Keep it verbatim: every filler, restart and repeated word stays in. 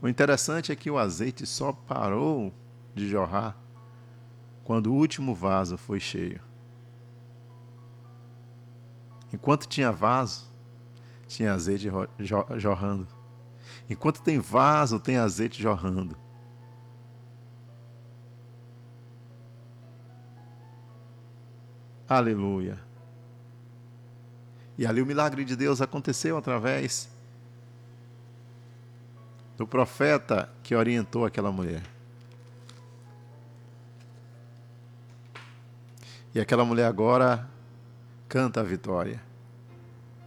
O interessante é que o azeite só parou de jorrar quando o último vaso foi cheio. Enquanto tinha vaso, tinha azeite jorrando. Enquanto tem vaso, tem azeite jorrando. Aleluia. E ali o milagre de Deus aconteceu através do profeta que orientou aquela mulher. E aquela mulher agora canta a vitória.